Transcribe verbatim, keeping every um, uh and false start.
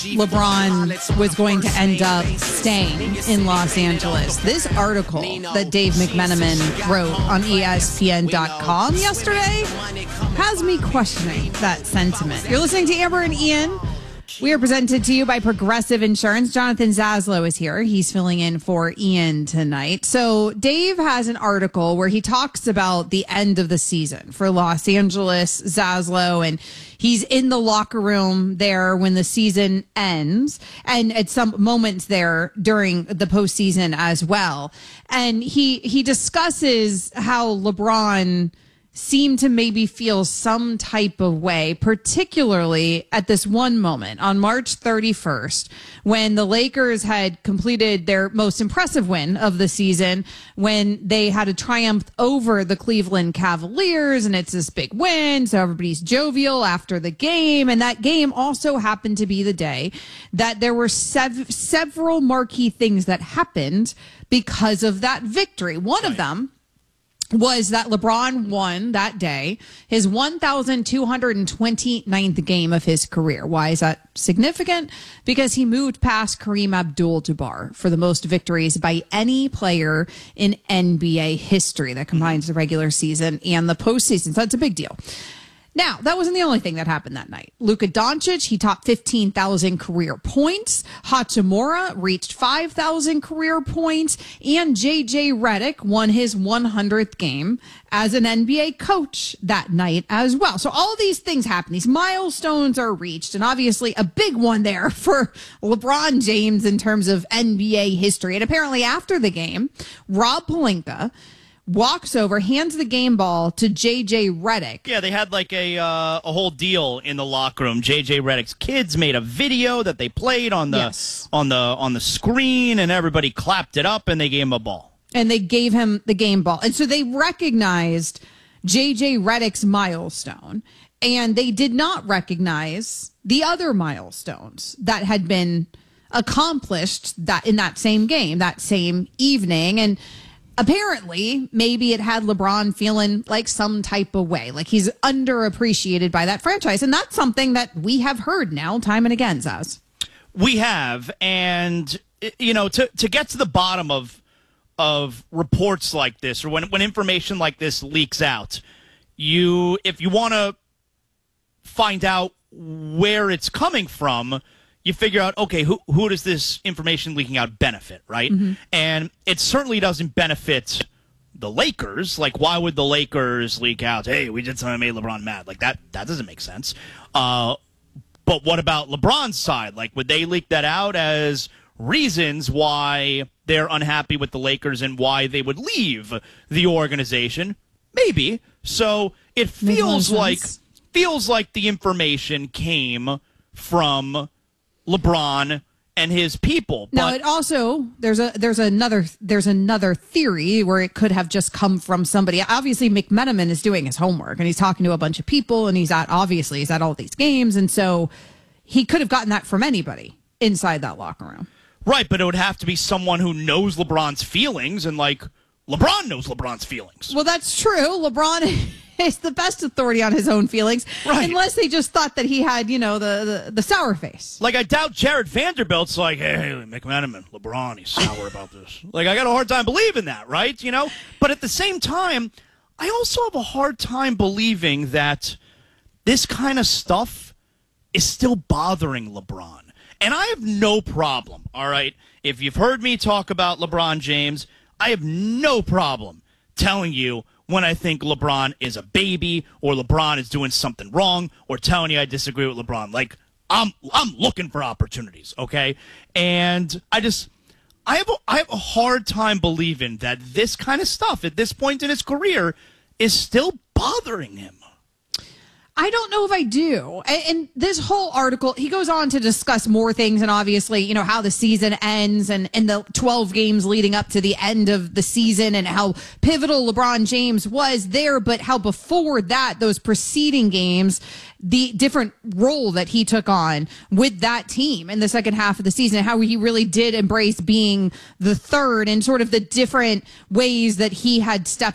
LeBron was going to end up staying in Los Angeles. This article that Dave McMenamin wrote on E S P N dot com yesterday has me questioning that sentiment. You're listening to Amber and Ian. We are presented to you by Progressive Insurance. Jonathan Zaslow is here. He's filling in for Ian tonight. So Dave has an article where he talks about the end of the season for Los Angeles, Zaslow, and he's in the locker room there when the season ends and at some moments there during the postseason as well. And he, he discusses how LeBron seemed to maybe feel some type of way, particularly at this one moment on March thirty-first, when the Lakers had completed their most impressive win of the season, when they had a triumph over the Cleveland Cavaliers, and it's this big win, so everybody's jovial after the game. And that game also happened to be the day that there were sev- several marquee things that happened because of that victory. One right. of them was that LeBron won that day his one thousand two hundred twenty-ninth game of his career. Why is that significant? Because he moved past Kareem Abdul-Jabbar for the most victories by any player in N B A history that combines the regular season and the postseason. So that's a big deal. Now, that wasn't the only thing that happened that night. Luka Doncic, he topped fifteen thousand career points. Hachimura reached five thousand career points. And J J Redick won his one hundredth game as an N B A coach that night as well. So all of these things happen. These milestones are reached. And obviously a big one there for LeBron James in terms of N B A history. And apparently after the game, Rob Pelinka walks over, hands the game ball to J J Redick. Yeah, they had like a uh, a whole deal in the locker room. J J Redick's kids made a video that they played on the yes. on the on the screen, and everybody clapped it up, and they gave him a ball. And they gave him the game ball. And so they recognized J J Redick's milestone, and they did not recognize the other milestones that had been accomplished that in that same game, that same evening. And apparently, maybe it had LeBron feeling like some type of way, like he's underappreciated by that franchise. And that's something that we have heard now time and again, Zaz. We have. And, you know, to, to get to the bottom of of reports like this, or when, when information like this leaks out, you if you want to find out where it's coming from, you figure out, okay, who who does this information leaking out benefit, right? Mm-hmm. And it certainly doesn't benefit the Lakers. Like, why would the Lakers leak out, hey, we did something that made LeBron mad? Like, that that doesn't make sense. Uh, but what about LeBron's side? Like, would they leak that out as reasons why they're unhappy with the Lakers and why they would leave the organization? Maybe. So it feels like feels like the information came from LeBron and his people. Now, but it also there's a there's another there's another theory where it could have just come from somebody. Obviously, McMenamin is doing his homework and he's talking to a bunch of people, and he's at obviously he's at all these games, and so he could have gotten that from anybody inside that locker room. Right, but it would have to be someone who knows LeBron's feelings, and like LeBron knows LeBron's feelings. Well, that's true. LeBron is the best authority on his own feelings, right. Unless they just thought that he had, you know, the, the, the sour face. Like, I doubt Jared Vanderbilt's like, hey, hey McMenamin, LeBron, he's sour about this. Like, I got a hard time believing that, right? You know? But at the same time, I also have a hard time believing that this kind of stuff is still bothering LeBron. And I have no problem, all right? If you've heard me talk about LeBron James, I have no problem telling you when I think LeBron is a baby or LeBron is doing something wrong or telling you I disagree with LeBron. Like, I'm I'm looking for opportunities, okay? And I just I have a, I have a hard time believing that this kind of stuff at this point in his career is still bothering him. I don't know if I do. And, and this whole article, he goes on to discuss more things, and obviously, you know, how the season ends and, and the twelve games leading up to the end of the season and how pivotal LeBron James was there, but how before that, those preceding games, the different role that he took on with that team in the second half of the season, and how he really did embrace being the third and sort of the different ways that he had stepped